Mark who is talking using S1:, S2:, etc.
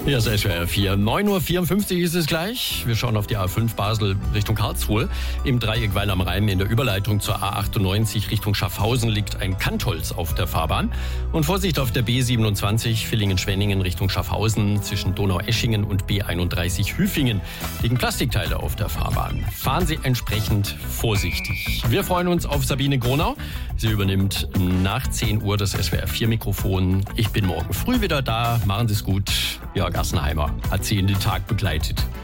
S1: Hier ist SWR 4. 9.54 Uhr ist es gleich. Wir schauen auf die A5 Basel Richtung Karlsruhe. Im Dreieck Weil am Rhein in der Überleitung zur A98 Richtung Schaffhausen liegt ein Kantholz auf der Fahrbahn. Und Vorsicht auf der B27 Villingen-Schwenningen Richtung Schaffhausen zwischen Donaueschingen und B31 Hüfingen liegen Plastikteile auf der Fahrbahn. Fahren Sie entsprechend vorsichtig. Wir freuen uns auf Sabine Gronau. Sie übernimmt nach 10 Uhr das SWR 4 Mikrofon. Ich bin morgen früh wieder da. Machen Sie es gut. Jörg Assenheimer hat Sie in den Tag begleitet.